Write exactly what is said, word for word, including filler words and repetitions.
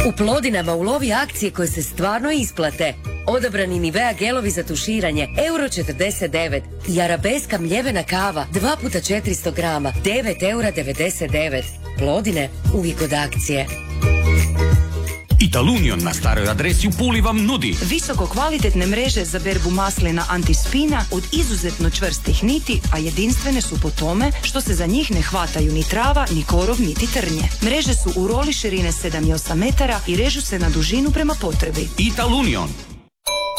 U Plodinama ulovi akcije koje se stvarno isplate. Odabrani Nivea gelovi za tuširanje, euro četrdeset devet. I Arabeska mljevena kava, dva puta četiristo grama, devet eura devedeset devet. Plodine, uvijek od akcije. Italunion na staroj adresi u Puli vam nudi visoko kvalitetne mreže za berbu maslina Antispina od izuzetno čvrstih niti, a jedinstvene su po tome što se za njih ne hvataju ni trava, ni korov, niti trnje. Mreže su u roli širine sedam i osam metara i režu se na dužinu prema potrebi. Italunion.